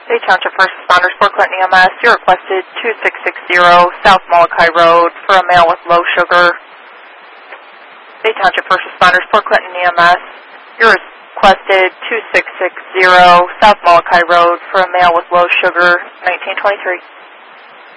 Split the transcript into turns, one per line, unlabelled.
Bay Township First Responders, Port Clinton EMS, you're requested 2660 South Molokai Road for a male with low sugar. Bay Township First Responders, Port Clinton EMS, you're requested 2660 South Molokai Road for a male with low sugar, 1923.